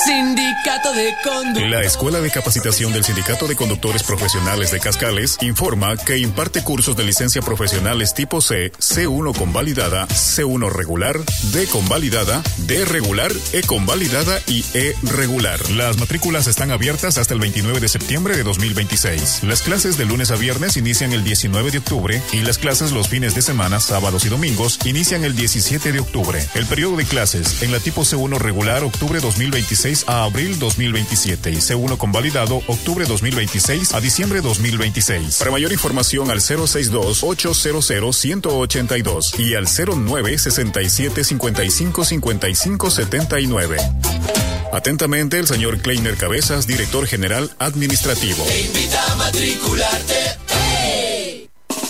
Sindicato de Conductores. La Escuela de Capacitación del Sindicato de Conductores Profesionales de Cascales informa que imparte cursos de licencia profesionales tipo C, C1 convalidada, C1 regular, D convalidada, D regular, E convalidada y E regular. Las matrículas están abiertas hasta el 29 de septiembre de 2026. Las clases de lunes a viernes inician el 19 de octubre y las clases los fines de semana, sábados y domingos, inician el 17 de octubre. El periodo de clases en la tipo C1 regular, octubre 2026 a abril 2027 y C1 convalidado, octubre 2026 a diciembre 2026. Para mayor información al 062-800-182 y al 09-67-55-55-79. Atentamente, el señor Kleiner Cabezas, director general administrativo. Te invita a matricularte. ¡Hey!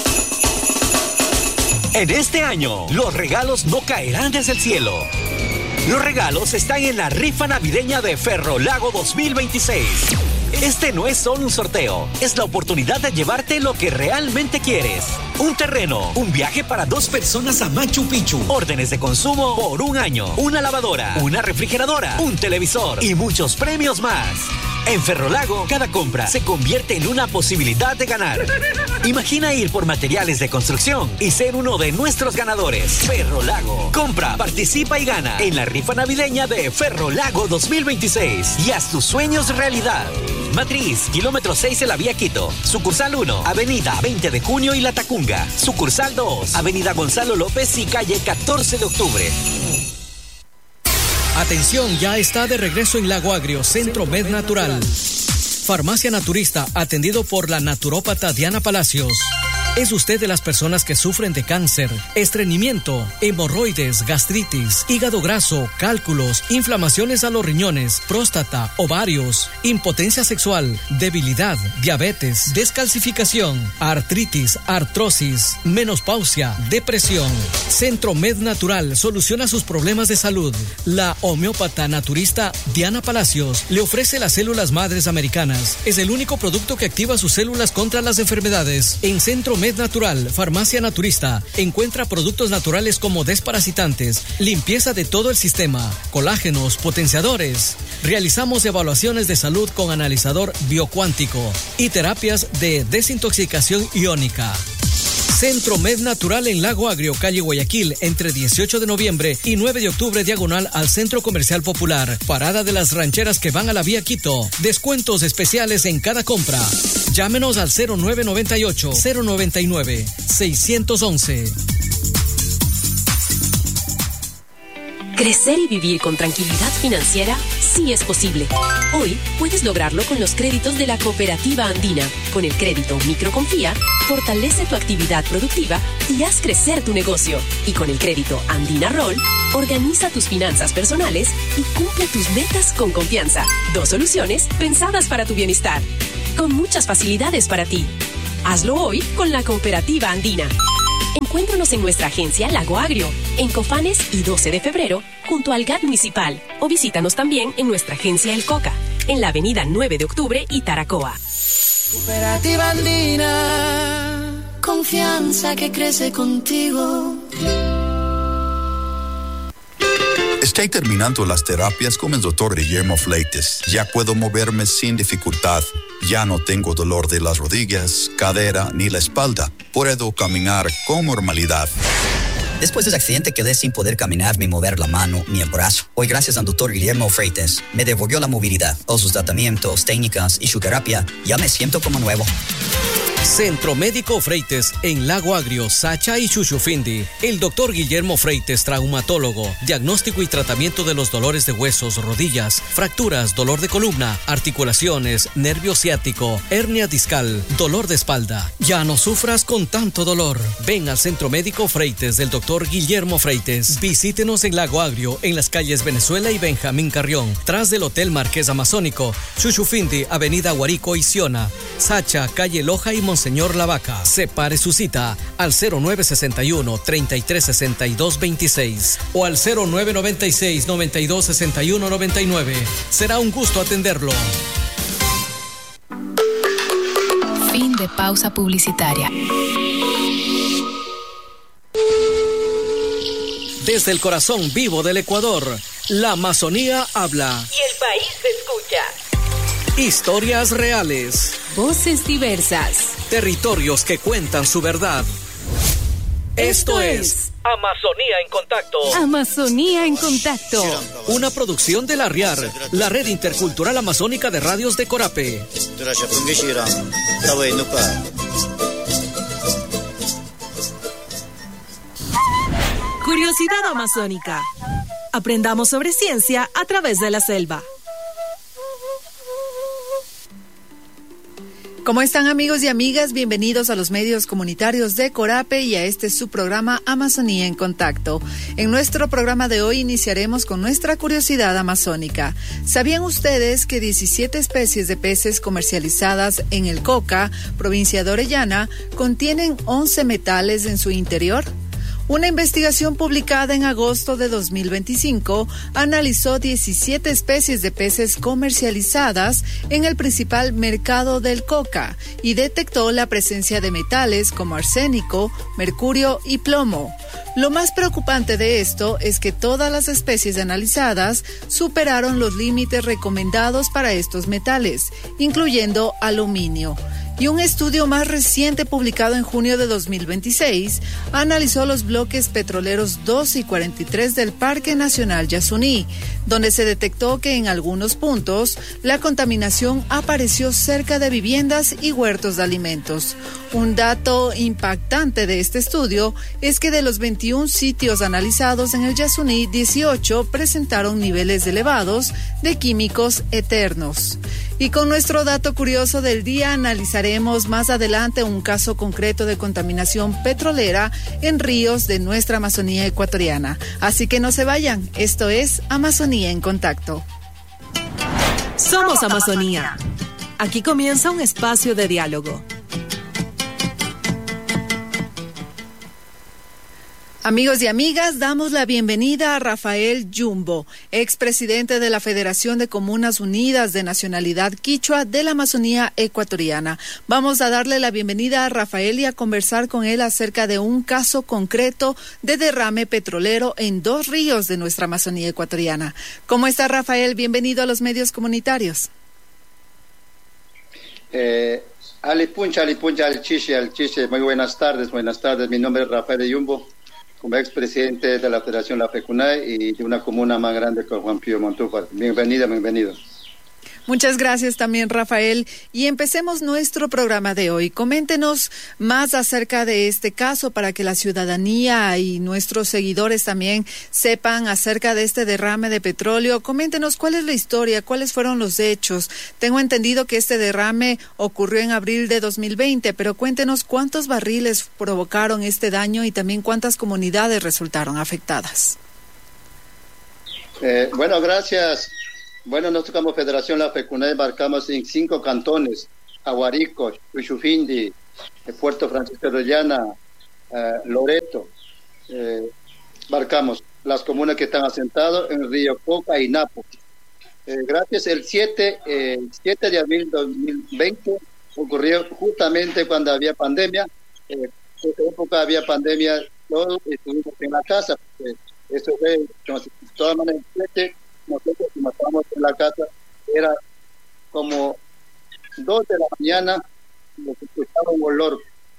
En este año, los regalos no caerán desde el cielo. Los regalos están en la rifa navideña de Ferrolago 2026. Este no es solo un sorteo, es la oportunidad de llevarte lo que realmente quieres. Un terreno, un viaje para 2 personas a Machu Picchu, órdenes de consumo por 1 año, una lavadora, una refrigeradora, un televisor y muchos premios más. En Ferrolago, cada compra se convierte en una posibilidad de ganar. Imagina ir por materiales de construcción y ser uno de nuestros ganadores. Ferrolago. Compra, participa y gana en la rifa navideña de Ferrolago 2026 y haz tus sueños realidad. Matriz, kilómetro 6 de la vía Quito. Sucursal 1, avenida 20 de junio y La Tacunga. Sucursal 2, avenida Gonzalo López y calle 14 de octubre. Atención, ya está de regreso en Lago Agrio, Centro Med Natural. Farmacia Naturista, atendido por la naturópata Diana Palacios. ¿Es usted de las personas que sufren de cáncer, estreñimiento, hemorroides, gastritis, hígado graso, cálculos, inflamaciones a los riñones, próstata, ovarios, impotencia sexual, debilidad, diabetes, descalcificación, artritis, artrosis, menopausia, depresión? Centro Med Natural soluciona sus problemas de salud. La homeópata naturista Diana Palacios le ofrece las células madres americanas. Es el único producto que activa sus células contra las enfermedades. En Centro Med Natural, Farmacia Naturista, encuentra productos naturales como desparasitantes, limpieza de todo el sistema, colágenos, potenciadores. Realizamos evaluaciones de salud con analizador biocuántico y terapias de desintoxicación iónica. Centro Med Natural en Lago Agrio, calle Guayaquil, entre 18 de noviembre y 9 de octubre, diagonal al Centro Comercial Popular. Parada de las rancheras que van a la vía Quito. Descuentos especiales en cada compra. Llámenos al 0998-099-611. Crecer y vivir con tranquilidad financiera sí es posible. Hoy puedes lograrlo con los créditos de la Cooperativa Andina. Con el crédito Microconfía, fortalece tu actividad productiva y haz crecer tu negocio. Y con el crédito Andina Roll, organiza tus finanzas personales y cumple tus metas con confianza. 2 soluciones pensadas para tu bienestar, con muchas facilidades para ti. Hazlo hoy con la Cooperativa Andina. Encuéntranos en nuestra agencia Lago Agrio, en Cofanes y 12 de febrero, junto al GAT Municipal. O visítanos también en nuestra agencia El Coca, en la avenida 9 de octubre y Taracoa. Cooperativa Andina, confianza que crece contigo. Estoy terminando las terapias con el Dr. Guillermo Fleites. Ya puedo moverme sin dificultad. Ya no tengo dolor de las rodillas, cadera ni la espalda. Puedo caminar con normalidad. Después del accidente quedé sin poder caminar ni mover la mano ni el brazo. Hoy, gracias al Dr. Guillermo Freites, me devolvió la movilidad. Todos sus tratamientos, técnicas y su terapia, ya me siento como nuevo. Centro Médico Freites en Lago Agrio, Sacha y Chuchufindi. El doctor Guillermo Freites, traumatólogo, diagnóstico y tratamiento de los dolores de huesos, rodillas, fracturas, dolor de columna, articulaciones, nervio ciático, hernia discal, dolor de espalda. Ya no sufras con tanto dolor. Ven al Centro Médico Freites del doctor Guillermo Freites. Visítenos en Lago Agrio, en las calles Venezuela y Benjamín Carrión, tras del Hotel Marqués Amazónico, Chuchufindi, Avenida Guarico y Siona, Sacha, calle Loja y Monseñor Lavaca. Separe su cita al 0961-336226 o al 0996-926199. Será un gusto atenderlo. Fin de pausa publicitaria. Desde el corazón vivo del Ecuador, la Amazonía habla. Y el país se escucha. Historias reales. Voces diversas. Territorios que cuentan su verdad. Esto es Amazonía en Contacto. Amazonía en Contacto. Una producción de la RIAR, la Red Intercultural Amazónica de Radios de Corape. Curiosidad amazónica. Aprendamos sobre ciencia a través de la selva. ¿Cómo están, amigos y amigas? Bienvenidos a los medios comunitarios de Corape y a este su programa Amazonía en Contacto. En nuestro programa de hoy iniciaremos con nuestra curiosidad amazónica. ¿Sabían ustedes que 17 especies de peces comercializadas en el Coca, provincia de Orellana, contienen 11 metales en su interior? Una investigación publicada en agosto de 2025 analizó 17 especies de peces comercializadas en el principal mercado del Coca y detectó la presencia de metales como arsénico, mercurio y plomo. Lo más preocupante de esto es que todas las especies analizadas superaron los límites recomendados para estos metales, incluyendo aluminio. Y un estudio más reciente publicado en junio de 2026 analizó los bloques petroleros 2 y 43 del Parque Nacional Yasuní, donde se detectó que en algunos puntos la contaminación apareció cerca de viviendas y huertos de alimentos. Un dato impactante de este estudio es que de los 21 sitios analizados en el Yasuní, 18 presentaron niveles elevados de químicos eternos. Y con nuestro dato curioso del día analizaremos más adelante un caso concreto de contaminación petrolera en ríos de nuestra Amazonía ecuatoriana. Así que no se vayan, esto es Amazonía en Contacto. Somos Amazonía. Aquí comienza un espacio de diálogo. Amigos y amigas, damos la bienvenida a Rafael Yumbo, expresidente de la Federación de Comunas Unidas de Nacionalidad Quichua de la Amazonía ecuatoriana. Vamos a darle la bienvenida a Rafael y a conversar con él acerca de un caso concreto de derrame petrolero en 2 ríos de nuestra Amazonía ecuatoriana. ¿Cómo está, Rafael? Bienvenido a los medios comunitarios. Alipuncha, al chiche. Muy buenas tardes. Mi nombre es Rafael Yumbo, como expresidente de la Federación La FECUNAE y de una comuna más grande que Juan Pío Montúfar. Bienvenido. Muchas gracias también, Rafael. Y empecemos nuestro programa de hoy. Coméntenos más acerca de este caso para que la ciudadanía y nuestros seguidores también sepan acerca de este derrame de petróleo. Coméntenos cuál es la historia, cuáles fueron los hechos. Tengo entendido que este derrame ocurrió en abril de 2020, pero cuéntenos cuántos barriles provocaron este daño y también cuántas comunidades resultaron afectadas. Bueno, gracias. Bueno, nosotros como Federación La FECUNAE embarcamos en 5 cantones: Aguarico, Chuchufindi, Puerto Francisco de Orellana, Loreto. Embarcamos las comunas que están asentadas en Río Coca y Napo. Gracias, el 7 de abril de 2020 ocurrió justamente cuando había pandemia. En esa época había pandemia, todos estuvimos en la casa. Eso fue, de todas maneras, nosotros que nos estábamos en la casa, era como 2 de la mañana, nos escuchaba un olor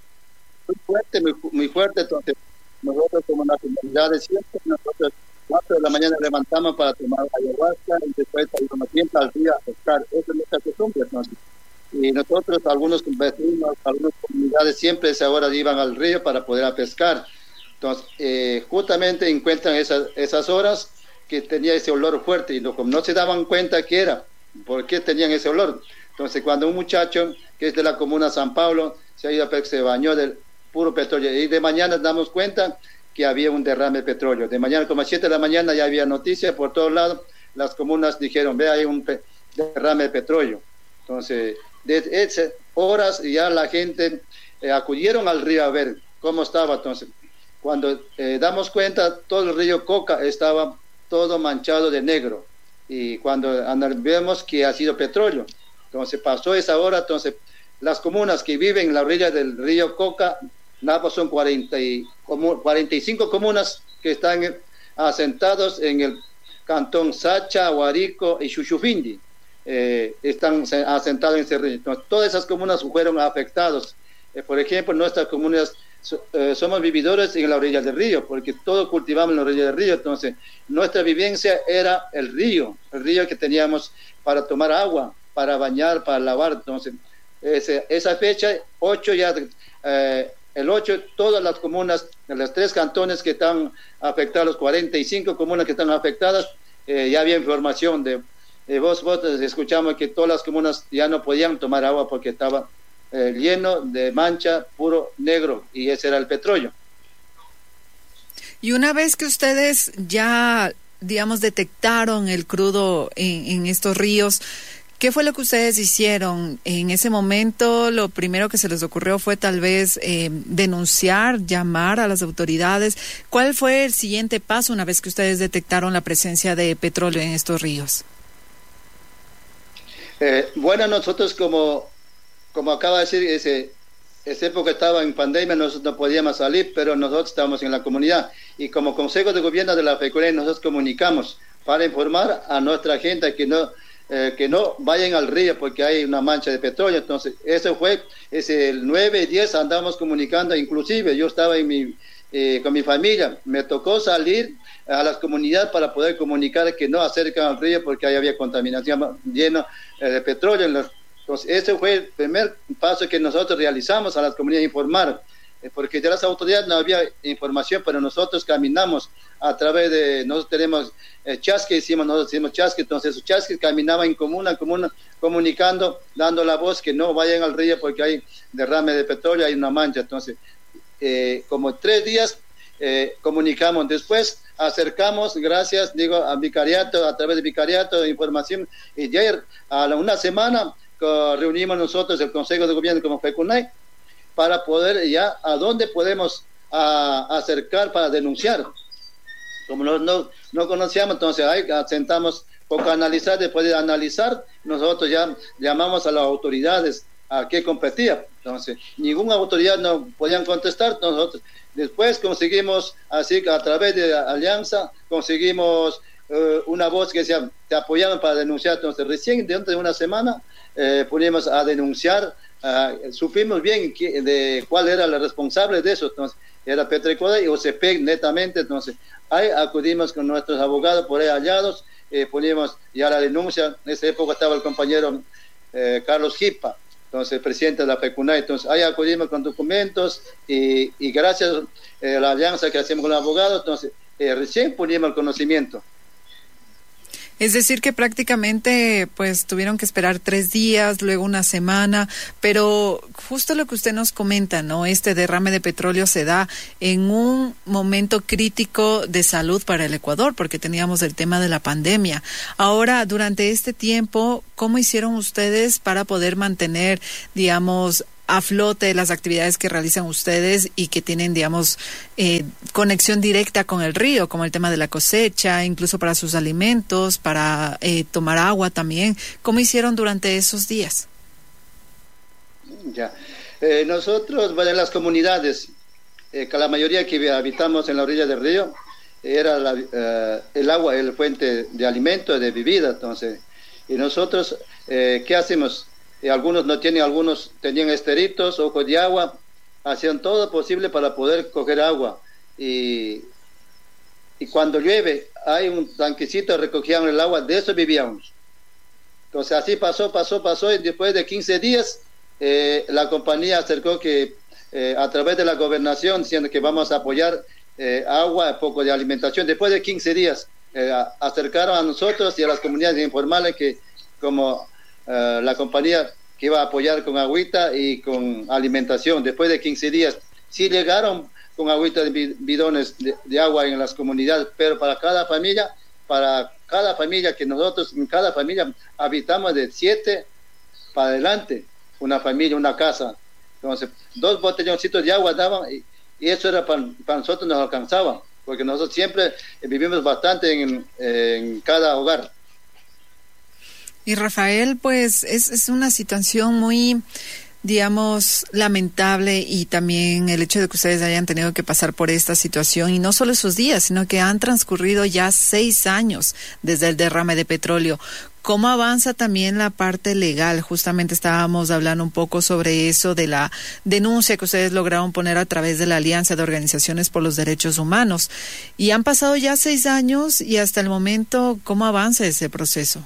muy fuerte. Entonces nosotros como nacionalidades siempre, nosotros 4 de la mañana levantamos para tomar ayahuasca y después salimos tiempo al día a pescar. Esa es nuestra costumbre. Entonces, y nosotros, algunos vecinos, algunas comunidades siempre a esa hora iban al río para poder pescar. Entonces justamente encuentran esas horas que tenía ese olor fuerte y no se daban cuenta que era, por qué tenían ese olor. Entonces cuando un muchacho que es de la comuna San Pablo se ha ido a se bañó del puro petróleo y de mañana damos cuenta que había un derrame de petróleo. De mañana como a 7 de la mañana ya había noticias por todos lados, las comunas dijeron, ve, hay un derrame de petróleo. Entonces de esas horas ya la gente acudieron al río a ver cómo estaba. Entonces cuando damos cuenta, todo el río Coca estaba todo manchado de negro, y cuando vemos que ha sido petróleo. Entonces pasó esa hora. Entonces las comunas que viven en la orilla del río Coca, Napo, son 45 comunas que están asentados en el Cantón Sacha, Huarico y Xuxufindi. Están asentados en ese río. Entonces, todas esas comunas fueron afectadas. Por ejemplo, nuestras comunas somos vividores en la orilla del río, porque todo cultivamos en la orilla del río. Entonces, nuestra vivencia era el río que teníamos para tomar agua, para bañar, para lavar. Entonces, esa fecha, 8 ya, el 8, todas las comunas, los 3 cantones que están afectados, 45 comunas que están afectadas, ya había información de vos escuchamos que todas las comunas ya no podían tomar agua porque estaba lleno de mancha, puro negro, y ese era el petróleo. Y una vez que ustedes ya, digamos, detectaron el crudo en estos ríos, ¿qué fue lo que ustedes hicieron? En ese momento, lo primero que se les ocurrió fue tal vez denunciar, llamar a las autoridades. ¿Cuál fue el siguiente paso una vez que ustedes detectaron la presencia de petróleo en estos ríos? Bueno, nosotros como acaba de decir, esa época estaba en pandemia, nosotros no podíamos salir, pero nosotros estábamos en la comunidad, y como Consejo de Gobierno de la FECONAI nosotros comunicamos para informar a nuestra gente que no vayan al río porque hay una mancha de petróleo. Entonces, eso fue, el 9 y 10 andamos comunicando, inclusive yo estaba con mi familia, me tocó salir a las comunidades para poder comunicar que no acercan al río porque ahí había contaminación llena de petróleo. Entonces, ese fue el primer paso que nosotros realizamos a las comunidades, informar, porque de las autoridades no había información, pero nosotros caminamos a través de, nosotros tenemos chasques, nosotros hicimos chasques, entonces esos chasques caminaban en comuna, comunicando, dando la voz que no vayan al río porque hay derrame de petróleo, hay una mancha. Entonces, como 3 días comunicamos, después acercamos, gracias, al vicariato, a través del vicariato de información, y ya a una semana reunimos nosotros el Consejo de Gobierno como FECONAI para poder ya a dónde podemos acercar para denunciar. Como no conocíamos, entonces ahí sentamos poco a analizar. Después de analizar, nosotros ya llamamos a las autoridades a qué competía. Entonces, ninguna autoridad nos podían contestar. Nosotros después conseguimos, así a través de Alianza, conseguimos una voz que te apoyaban para denunciar. Entonces, recién dentro de una semana ponemos a denunciar. Supimos bien de cuál era el responsable de eso. Entonces, era Petrecoda y OCP netamente. Entonces, ahí acudimos con nuestros abogados por ahí hallados, ponemos ya la denuncia. En esa época estaba el compañero Carlos Jipa, entonces presidente de la FECONAI. Entonces, ahí acudimos con documentos y gracias a la alianza que hacemos con los abogados, entonces recién ponemos el conocimiento. Es decir que prácticamente pues tuvieron que esperar 3 días, luego una semana, pero justo lo que usted nos comenta, ¿no? Este derrame de petróleo se da en un momento crítico de salud para el Ecuador, porque teníamos el tema de la pandemia. Ahora, durante este tiempo, ¿cómo hicieron ustedes para poder mantener, digamos, a flote las actividades que realizan ustedes y que tienen, digamos, conexión directa con el río, como el tema de la cosecha, incluso para sus alimentos, para tomar agua también? ¿Cómo hicieron durante esos días? Ya, nosotros, bueno, en las comunidades, que la mayoría que habitamos en la orilla del río, era el agua, el fuente de alimento, de bebida. Entonces, y nosotros, ¿qué hacemos? Algunos no tienen, algunos tenían esteritos, ojos de agua, hacían todo posible para poder coger agua. Y cuando llueve, hay un tanquecito, recogían el agua, de eso vivíamos. Entonces así pasó, y después de 15 días, la compañía acercó que a través de la gobernación, diciendo que vamos a apoyar agua, poco de alimentación. Después de 15 días, acercaron a nosotros y a las comunidades informales que como la compañía que iba a apoyar con agüita y con alimentación. Después de 15 días, sí llegaron con agüita de bidones de agua en las comunidades, pero para cada familia que nosotros en cada familia habitamos de 7 para adelante, una familia, una casa. Entonces, 2 botelloncitos de agua daban y eso era para nosotros, nos alcanzaba, porque nosotros siempre vivimos bastante en cada hogar. Y Rafael, pues es una situación muy digamos, lamentable, y también el hecho de que ustedes hayan tenido que pasar por esta situación, y no solo esos días, sino que han transcurrido ya 6 años desde el derrame de petróleo. ¿Cómo avanza también la parte legal? Justamente estábamos hablando un poco sobre eso, de la denuncia que ustedes lograron poner a través de la Alianza de Organizaciones por los Derechos Humanos. Y han pasado ya 6 años y hasta el momento, ¿cómo avanza ese proceso?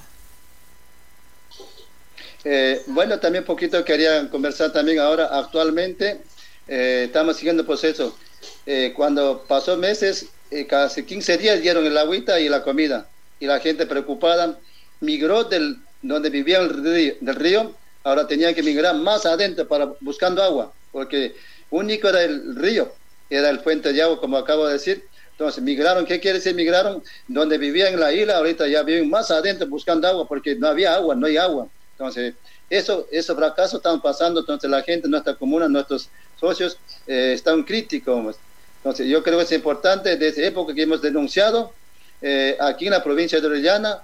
Bueno, también un poquito quería conversar también ahora. Actualmente estamos siguiendo el proceso. Cuando pasó meses, casi 15 días dieron el agüita y la comida. Y la gente preocupada migró donde vivía del río, ahora tenían que migrar más adentro buscando agua, porque único era el río, era el fuente de agua, como acabo de decir. Entonces migraron. ¿Qué quiere decir migraron? Donde vivían en la isla, ahorita ya viven más adentro buscando agua, porque no había agua, no hay agua. Entonces esos fracasos están pasando. Entonces la gente, nuestra comuna, nuestros socios están críticos. Entonces yo creo que es importante, desde la época que hemos denunciado aquí en la provincia de Orellana,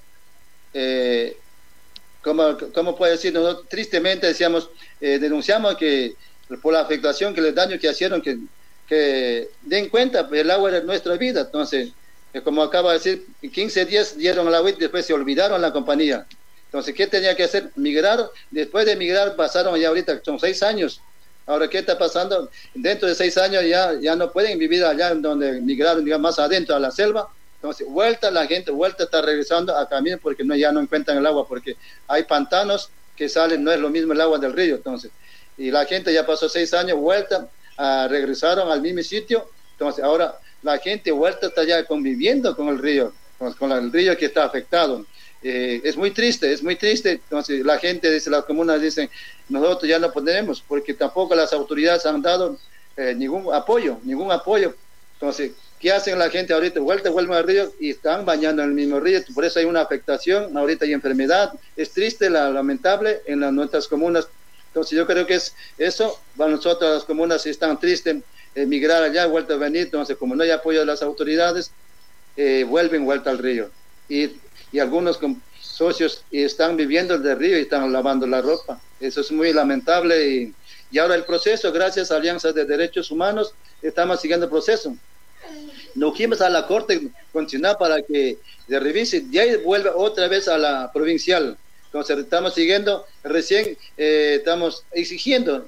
¿cómo puede decir? Nosotros tristemente decíamos, denunciamos que por la afectación, que el daño que hicieron, que den cuenta, el agua era nuestra vida. Entonces, como acaba de decir, 15 días dieron el agua y después se olvidaron la compañía. Entonces, ¿qué tenía que hacer? Migrar. Después de migrar pasaron ya ahorita, son 6 años. Ahora, ¿qué está pasando? Dentro de 6 años ya no pueden vivir allá donde migraron, digamos, más adentro a la selva. Entonces, la gente está regresando a camino porque ya no encuentran el agua, porque hay pantanos que salen, no es lo mismo el agua del río. Entonces, y la gente ya pasó 6 años, regresaron al mismo sitio. Entonces, ahora la gente está ya conviviendo con el río, con el río que está afectado. Es muy triste. Entonces, la gente de las comunas dicen, nosotros ya no podemos, porque tampoco las autoridades han dado ningún apoyo. Entonces, ¿qué hacen la gente ahorita? Vuelven al río y están bañando en el mismo río. Por eso hay una afectación, ahorita hay enfermedad. Es triste, lamentable en nuestras comunas. Entonces yo creo que es eso. Para nosotros las comunas están tristes, migrar allá, vuelta a venir. Entonces, como no hay apoyo de las autoridades, vuelta al río. Y algunos socios están viviendo del río y están lavando la ropa. Eso es muy lamentable. Y ahora el proceso, gracias a Alianza de Derechos Humanos, estamos siguiendo el proceso. Nos fuimos a la Corte Constitucional para que se revise, y ahí vuelve otra vez a la provincial. Entonces estamos siguiendo, recién estamos exigiendo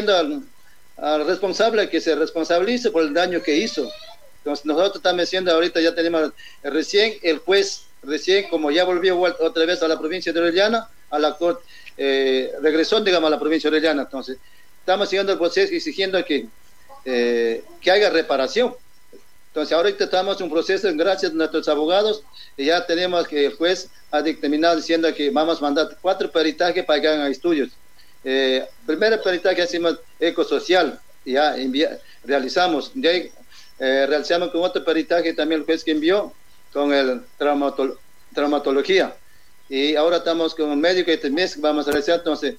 al responsable que se responsabilice por el daño que hizo. Entonces nosotros estamos diciendo, ahorita ya tenemos recién el juez, como ya volvió otra vez a la provincia de Orellana, a la Corte, regresó, digamos, a la provincia de Orellana. Entonces estamos siguiendo el proceso, exigiendo que haya reparación. Entonces ahorita estamos en un proceso, gracias a nuestros abogados, y ya tenemos que el juez ha dictaminado diciendo que vamos a mandar 4 peritajes para que hagan estudios. Primer peritaje hicimos ecosocial, ya realizamos. De ahí, realizamos con otro peritaje también el juez que envió con el traumatología. Y ahora estamos con un médico y este mes vamos a realizar. Entonces,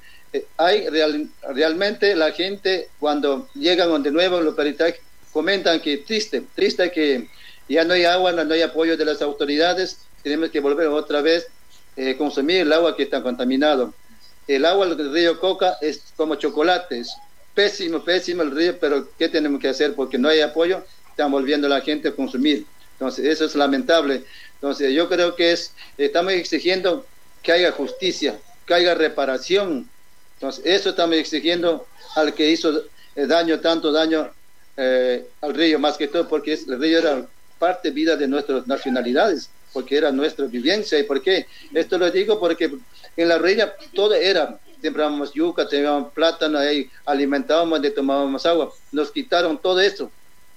realmente la gente cuando llegan de nuevo los peritajes, comentan que triste que ya no hay agua, no hay apoyo de las autoridades, tenemos que volver otra vez a consumir el agua que está contaminado. El agua del río Coca es como chocolate, es pésimo el río, pero ¿qué tenemos que hacer? Porque no hay apoyo, están volviendo la gente a consumir. Entonces eso es lamentable. Entonces yo creo que estamos exigiendo que haya justicia, que haya reparación. Entonces eso estamos exigiendo al que hizo tanto daño al río, más que todo porque el río era parte vida de nuestras nacionalidades, porque era nuestra vivencia. ¿Y por qué? Esto lo digo porque en la ría todo era, sembrábamos yuca, teníamos plátano, ahí alimentábamos, tomábamos agua. Nos quitaron todo eso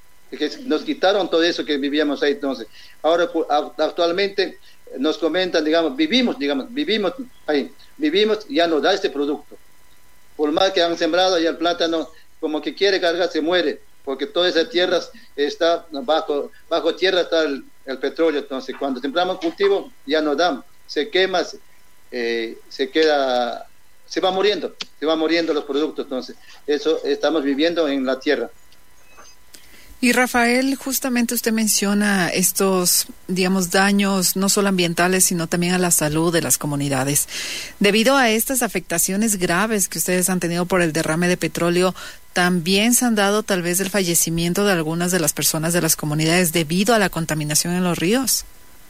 que vivíamos ahí. Entonces ahora actualmente nos comentan, vivimos ahí, ya nos da este producto. Por más que han sembrado ya el plátano, como que quiere cargar, se muere, porque todas esas tierras está bajo tierra está el petróleo. Entonces cuando sembramos cultivo ya no dan, se quema, se va muriendo los productos. Entonces eso estamos viviendo en la tierra. Y Rafael, justamente usted menciona estos, digamos, daños no solo ambientales, sino también a la salud de las comunidades. Debido a estas afectaciones graves que ustedes han tenido por el derrame de petróleo, ¿también se han dado tal vez el fallecimiento de algunas de las personas de las comunidades debido a la contaminación en los ríos?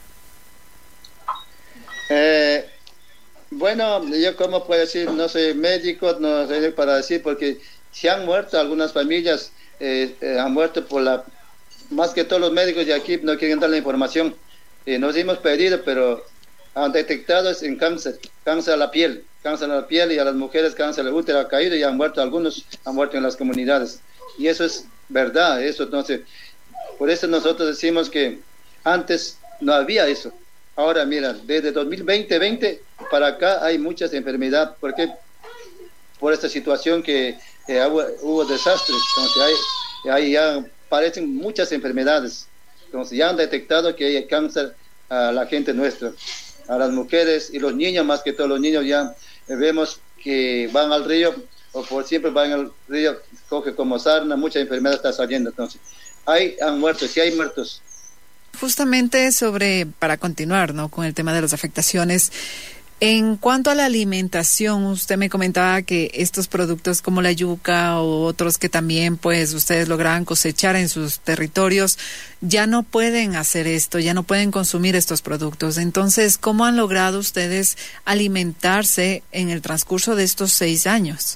Bueno, yo como puedo decir, no soy médico, no sé para decir, porque se han muerto algunas familias, han muerto más que todos los médicos de aquí no quieren dar la información. Nos hemos pedido, pero han detectado en cáncer a la piel y a las mujeres cáncer del útero ha caído y han muerto algunos, han muerto en las comunidades. Y eso es verdad, eso entonces, por eso nosotros decimos que antes no había eso. Ahora mira, desde 2020 para acá hay muchas enfermedades, porque por esta situación que hubo desastres, entonces hay ya aparecen muchas enfermedades, entonces ya han detectado que hay cáncer a la gente nuestra, a las mujeres y los niños, más que todos los niños ya vemos que van al río, o por siempre van al río, coge como sarna, mucha enfermedad está saliendo, entonces han muerto, sí hay muertos. Justamente para continuar, ¿no?, con el tema de las afectaciones, en cuanto a la alimentación, usted me comentaba que estos productos como la yuca o otros que también pues ustedes lograban cosechar en sus territorios, ya no pueden hacer esto, ya no pueden consumir estos productos. Entonces, ¿cómo han logrado ustedes alimentarse en el transcurso de estos 6 años?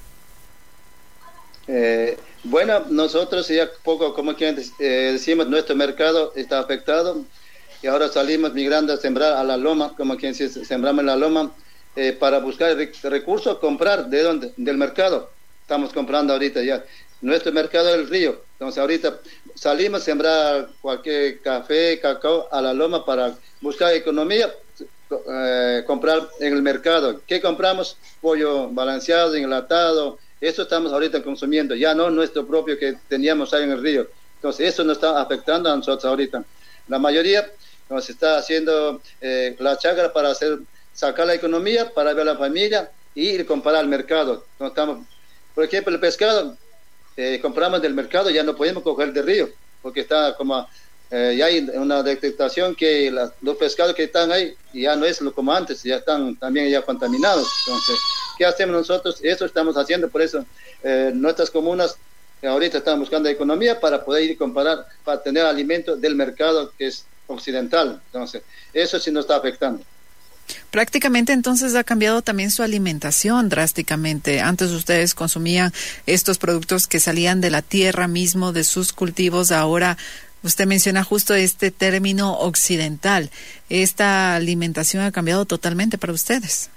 Bueno, nosotros ya poco, como que decimos, nuestro mercado está afectado. Y ahora salimos migrando a sembrar a la loma, como quien dice, sembramos en la loma para buscar recursos, comprar. ¿De dónde? Del mercado. Estamos comprando ahorita ya. Nuestro mercado es el río. Entonces ahorita salimos a sembrar cualquier café, cacao a la loma para buscar economía, comprar en el mercado. ¿Qué compramos? Pollo balanceado, enlatado. Eso estamos ahorita consumiendo. Ya no nuestro propio que teníamos ahí en el río. Entonces eso nos está afectando a nosotros ahorita. La mayoría nos está haciendo la chácara para sacar la economía, para ver a la familia y ir a comprar al mercado. Por ejemplo, el pescado, compramos del mercado, ya no podemos coger del río, porque está como, ya hay una detectación que los pescados que están ahí ya no es como antes, ya están también ya contaminados. Entonces, ¿qué hacemos nosotros? Eso estamos haciendo, por eso nuestras comunas ahorita están buscando economía para poder ir a comprar, para tener alimentos del mercado que es occidental. Entonces, eso sí nos está afectando. Prácticamente entonces ha cambiado también su alimentación drásticamente. Antes ustedes consumían estos productos que salían de la tierra mismo, de sus cultivos. Ahora usted menciona justo este término occidental. Esta alimentación ha cambiado totalmente para ustedes.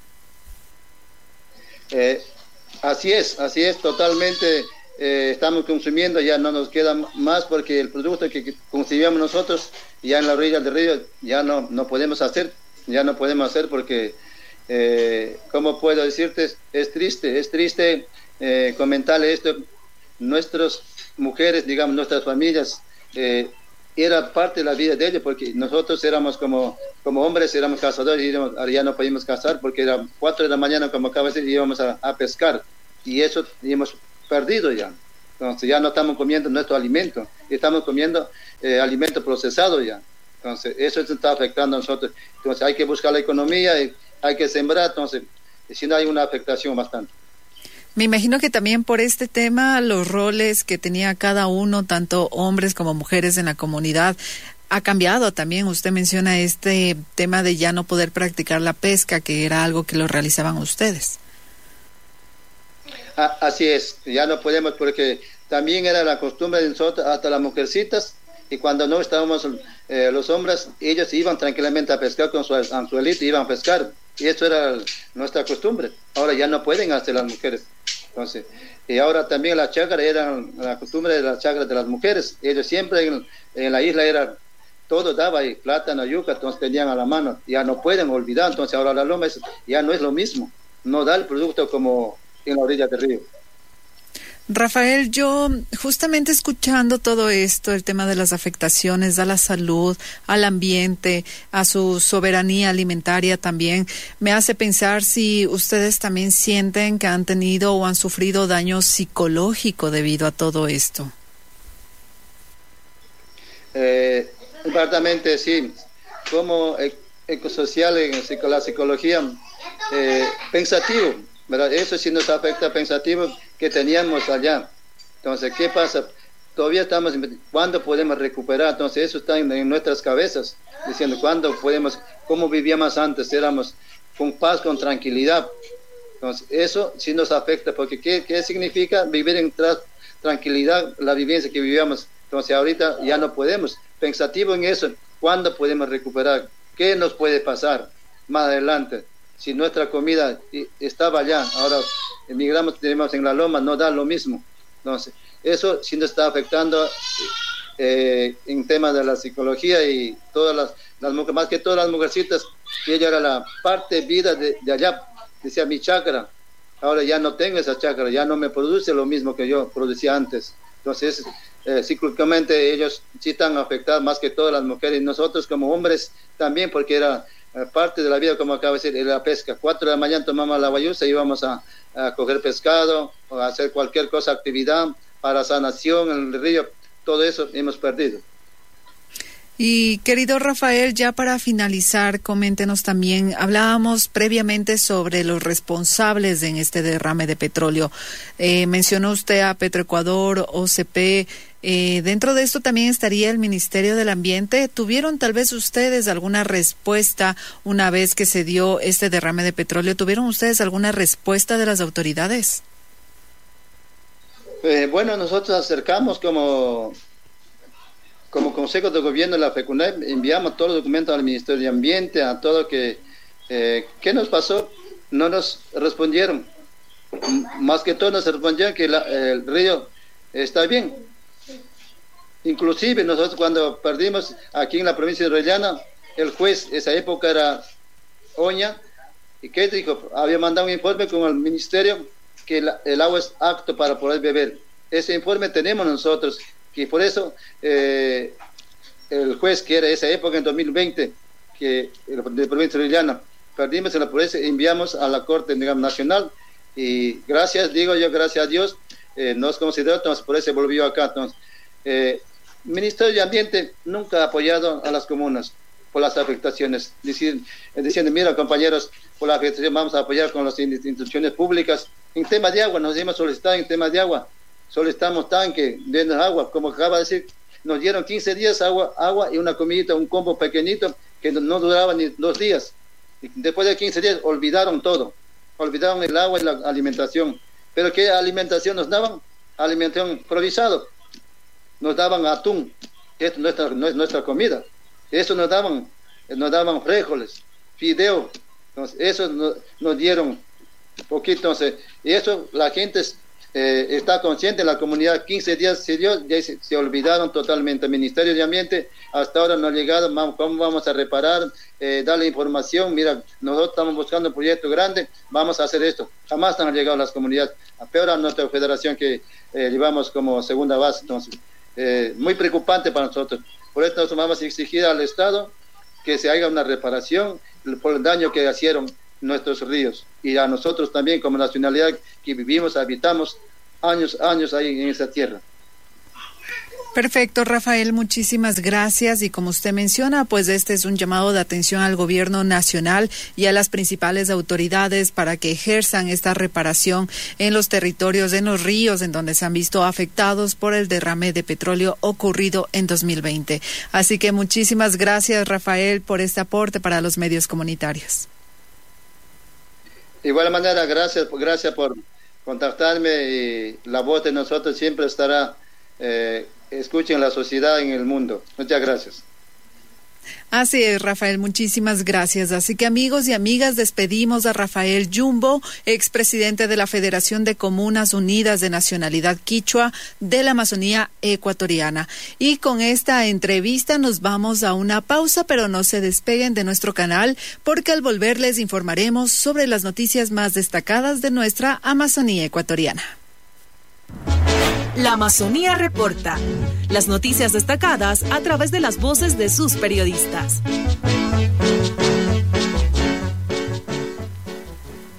Así es, totalmente. Estamos consumiendo, ya no nos queda más porque el producto que consumíamos nosotros ya en la orilla del río ya no podemos hacer porque ¿cómo puedo decirte? Es triste comentarle esto. Nuestras mujeres, digamos, nuestras familias, era parte de la vida de ellos, porque nosotros éramos como hombres, éramos cazadores, y ya no podíamos cazar porque era 4 de la mañana, como acaba de decir, íbamos a pescar, y eso hemos perdido ya. Entonces ya no estamos comiendo nuestro alimento, estamos comiendo alimento procesado ya. Entonces eso está afectando a nosotros. Entonces hay que buscar la economía, hay que sembrar, entonces si no hay una afectación bastante. Me imagino que también por este tema, los roles que tenía cada uno, tanto hombres como mujeres en la comunidad, ha cambiado también. Usted menciona este tema de ya no poder practicar la pesca, que era algo que lo realizaban ustedes. Así es, ya no podemos porque también era la costumbre de nosotros, hasta las mujercitas, y cuando no estábamos los hombres, ellos iban tranquilamente a pescar con su anzuelito, iban a pescar, y eso era nuestra costumbre. Ahora ya no pueden hacer las mujeres. Entonces, y ahora también la chácara era la costumbre de las chácaras de las mujeres. Ellos siempre en la isla era todo daba ahí, plátano, yuca, entonces tenían a la mano. Ya no pueden olvidar, entonces ahora la loma ya no es lo mismo. No da el producto como en la orilla del río. Rafael, yo justamente escuchando todo esto, el tema de las afectaciones a la salud, al ambiente, a su soberanía alimentaria también, me hace pensar si ustedes también sienten que han tenido o han sufrido daño psicológico debido a todo esto. Exactamente, sí. Como ecosocial en la psicología, pensativo, ¿verdad? Eso sí nos afecta pensativo que teníamos allá. Entonces, ¿qué pasa? Todavía estamos, ¿cuándo podemos recuperar? Entonces, eso está en nuestras cabezas, diciendo, ¿cuándo podemos, cómo vivíamos antes? Éramos con paz, con tranquilidad. Entonces, eso sí nos afecta, porque ¿qué significa vivir en tranquilidad, la vivencia que vivíamos? Entonces, ahorita ya no podemos. Pensativo en eso, ¿cuándo podemos recuperar? ¿Qué nos puede pasar más adelante? Si nuestra comida estaba allá, ahora emigramos, tenemos en la loma, no da lo mismo. Entonces, eso sí nos está afectando en temas de la psicología, y todas las mujeres, más que todas las mujercitas, que ella era la parte de vida de allá, decía mi chakra, ahora ya no tengo esa chakra, ya no me produce lo mismo que yo producía antes. Entonces, cíclicamente ellos sí están afectados más que todas las mujeres, y nosotros como hombres también, porque era parte de la vida, como acabo de decir, era la pesca. 4 de la mañana tomamos la guayusa, íbamos a coger pescado o a hacer cualquier cosa, actividad para sanación en el río. Todo eso hemos perdido. Y querido Rafael, ya para finalizar, coméntenos también, hablábamos previamente sobre los responsables en este derrame de petróleo. Mencionó usted a Petroecuador, OCP. Dentro de esto también estaría el Ministerio del Ambiente. ¿Tuvieron tal vez ustedes alguna respuesta una vez que se dio este derrame de petróleo? ¿Tuvieron ustedes alguna respuesta de las autoridades? Bueno, nosotros acercamos como Consejo de Gobierno de la FECUNAIP, enviamos todos los documentos al Ministerio de Ambiente, a todo que ¿qué nos pasó? No nos respondieron. Más que todo nos respondieron que el río está bien. Inclusive nosotros cuando perdimos aquí en la provincia de Orellana, el juez, esa época era Oña, y ¿qué dijo? Había mandado un informe con el ministerio que el agua es apto para poder beber. Ese informe tenemos nosotros, que por eso el juez, que era esa época en 2020, que de provincia de Orellana, perdimos en la pobreza, enviamos a la Corte, digamos, Nacional, y gracias a Dios, nos consideró, entonces por eso se volvió acá. Entonces, Ministerio de Ambiente nunca ha apoyado a las comunas por las afectaciones, diciendo, mira compañeros, por la afectación vamos a apoyar con las instituciones públicas. En tema de agua, nos hemos solicitado en tema de agua, solicitamos tanque, denos agua, como acaba de decir, nos dieron 15 días agua y una comidita, un combo pequeñito que no duraba ni 2 días. Y después de 15 días olvidaron todo, olvidaron el agua y la alimentación. Pero ¿qué alimentación nos daban? Alimentación improvisado. Nos daban atún, esto no es nuestra comida. Eso nos daban frijoles, fideo. Entonces, eso nos dieron poquito. Entonces, y eso la gente está consciente, la comunidad 15 días se dio, ya se olvidaron totalmente. El Ministerio de Ambiente hasta ahora no ha llegado. ¿Cómo vamos a reparar? Darle información, mira, nosotros estamos buscando un proyecto grande, vamos a hacer esto. Jamás han llegado las comunidades, peor a nuestra federación que llevamos como segunda base. Entonces, muy preocupante para nosotros. Por eso nosotros vamos a exigir al Estado que se haga una reparación por el daño que hicieron nuestros ríos, y a nosotros también como nacionalidad que vivimos, habitamos años ahí en esa tierra. Perfecto, Rafael, muchísimas gracias. Y como usted menciona, pues este es un llamado de atención al gobierno nacional y a las principales autoridades para que ejerzan esta reparación en los territorios, en los ríos, en donde se han visto afectados por el derrame de petróleo ocurrido en 2020. Así que muchísimas gracias, Rafael, por este aporte para los medios comunitarios. De igual manera, gracias por contactarme, y la voz de nosotros siempre estará, escuchen la sociedad en el mundo. Muchas gracias. Así es, Rafael, muchísimas gracias. Así que amigos y amigas, despedimos a Rafael Yumbo, expresidente de la Federación de Comunas Unidas de Nacionalidad Quichua de la Amazonía Ecuatoriana. Y con esta entrevista nos vamos a una pausa, pero no se despeguen de nuestro canal, porque al volver les informaremos sobre las noticias más destacadas de nuestra Amazonía Ecuatoriana. La Amazonía reporta. Las noticias destacadas a través de las voces de sus periodistas.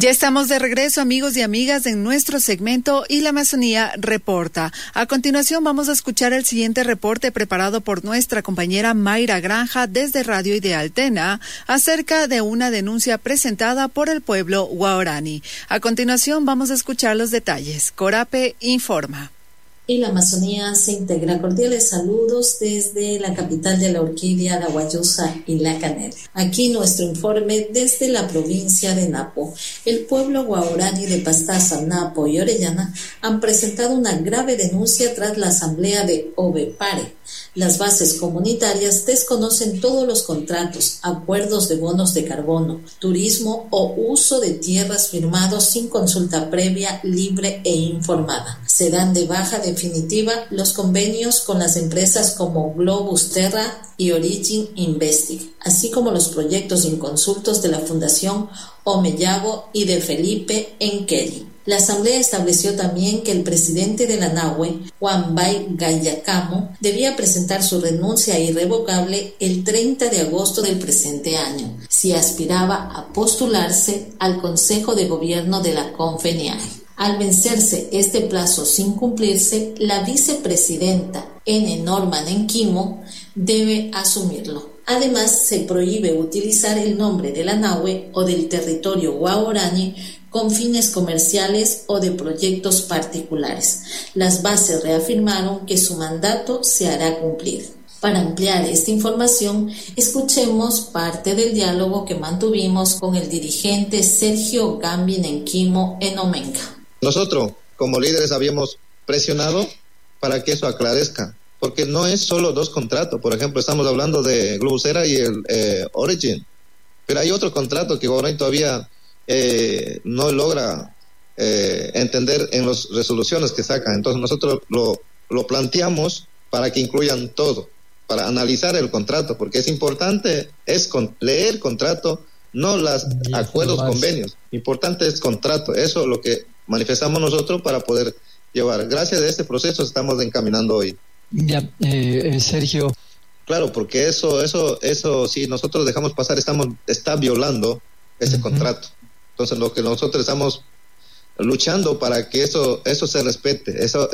Ya estamos de regreso, amigos y amigas, en nuestro segmento Y la Amazonía Reporta. A continuación vamos a escuchar el siguiente reporte preparado por nuestra compañera Mayra Granja desde Radio Ideal Tena acerca de una denuncia presentada por el pueblo Guaorani. A continuación vamos a escuchar los detalles. Corape informa. Y la Amazonía se integra. Cordiales saludos desde la capital de la orquídea, la Guayusa y la Canela. Aquí nuestro informe desde la provincia de Napo. El pueblo guaorani de Pastaza, Napo y Orellana han presentado una grave denuncia tras la asamblea de Ovepare. Las bases comunitarias desconocen todos los contratos, acuerdos de bonos de carbono, turismo o uso de tierras firmados sin consulta previa, libre e informada. Se dan de baja definitiva los convenios con las empresas como Globus Terra y Origin Investing, así como los proyectos inconsultos de la Fundación Omeyabo y de Felipe Enkeli. La Asamblea estableció también que el presidente de la Nahue, Juan Bay Gayacamo, debía presentar su renuncia irrevocable el 30 de agosto del presente año, si aspiraba a postularse al Consejo de Gobierno de la Confeniaje. Al vencerse este plazo sin cumplirse, la vicepresidenta N. Norman Enquimo debe asumirlo. Además, se prohíbe utilizar el nombre de la Nahue o del territorio guaorani con fines comerciales o de proyectos particulares. Las bases reafirmaron que su mandato se hará cumplir. Para ampliar esta información, escuchemos parte del diálogo que mantuvimos con el dirigente Sergio Gambin Enquimo en Omenca. Nosotros, como líderes, habíamos presionado para que eso aclarezca, porque no es solo 2 contratos. Por ejemplo, estamos hablando de Globusera y el Origin, pero hay otro contrato que Guaorani todavía no logra entender en las resoluciones que sacan. Entonces nosotros lo planteamos para que incluyan todo, para analizar el contrato, porque es importante leer contrato, no los acuerdos, convenios. Importante es contrato. Eso es lo que manifestamos nosotros para poder llevar. Gracias a este proceso estamos encaminando hoy. Ya, Sergio. Claro, porque eso si nosotros dejamos pasar, está violando ese contrato. Entonces lo que nosotros estamos luchando para que eso se respete, eso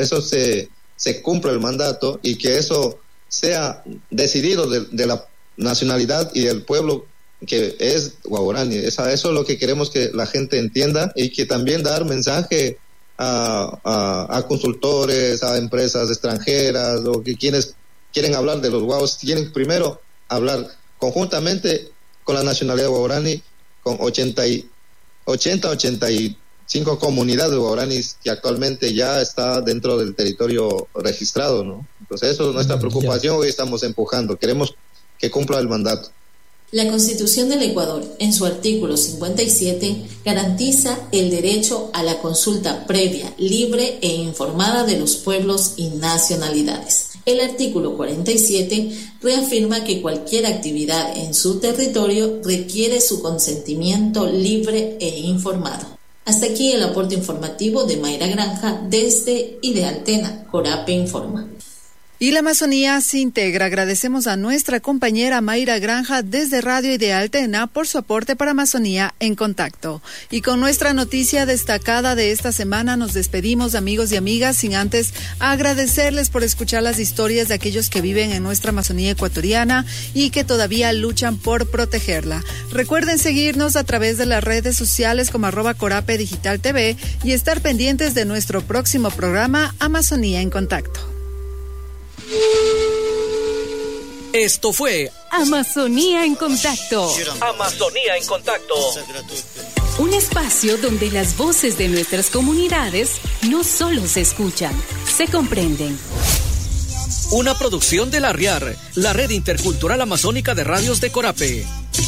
se cumpla el mandato y que eso sea decidido de la nacionalidad y del pueblo que es Guaorani. Eso es lo que queremos que la gente entienda, y que también dar mensaje a consultores, a empresas extranjeras o que quienes quieren hablar de los guaos, tienen primero hablar conjuntamente con la nacionalidad guaorani, con 85 comunidades guaoranis que actualmente ya está dentro del territorio registrado, ¿no? Entonces eso es nuestra preocupación. Hoy estamos empujando, queremos que cumpla el mandato. La Constitución del Ecuador, en su artículo 57, garantiza el derecho a la consulta previa, libre e informada de los pueblos y nacionalidades. El artículo 47 reafirma que cualquier actividad en su territorio requiere su consentimiento libre e informado. Hasta aquí el aporte informativo de Mayra Granja desde Ideal Tena. Corape informa. Y la Amazonía se integra. Agradecemos a nuestra compañera Mayra Granja desde Radio Ideal Tena por su aporte para Amazonía en Contacto. Y con nuestra noticia destacada de esta semana nos despedimos, amigos y amigas, sin antes agradecerles por escuchar las historias de aquellos que viven en nuestra Amazonía ecuatoriana y que todavía luchan por protegerla. Recuerden seguirnos a través de las redes sociales como @Corape Digital TV y estar pendientes de nuestro próximo programa Amazonía en Contacto. Esto fue Amazonía en Contacto. Amazonía en Contacto. Un espacio donde las voces de nuestras comunidades no solo se escuchan, se comprenden. Una producción de la RIAR, la Red Intercultural Amazónica de Radios de Corape.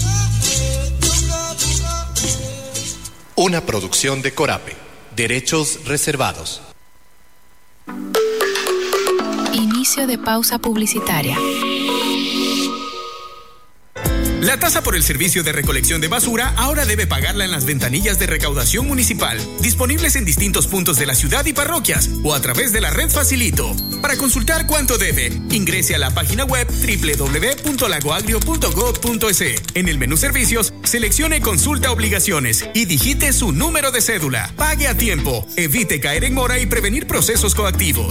Una producción de Corape. Derechos reservados. Inicio de pausa publicitaria. La tasa por el servicio de recolección de basura ahora debe pagarla en las ventanillas de recaudación municipal, disponibles en distintos puntos de la ciudad y parroquias, o a través de la red Facilito. Para consultar cuánto debe, ingrese a la página web www.lagoagrio.gov.es. En el menú Servicios, seleccione Consulta Obligaciones y digite su número de cédula. Pague a tiempo, evite caer en mora y prevenir procesos coactivos.